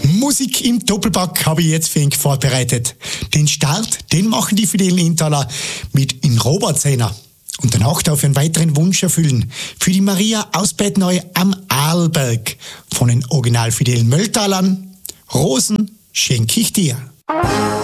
Musik im Doppelpack habe ich jetzt für ihn vorbereitet. Den Start, den machen die Fidelen Inntaler mit In Robertsena. Und danach darf ich einen weiteren Wunsch erfüllen. Für die Maria aus Bettneu am Arlberg. Von den Original Fidelen Mölltalern. Rosen schenke ich dir.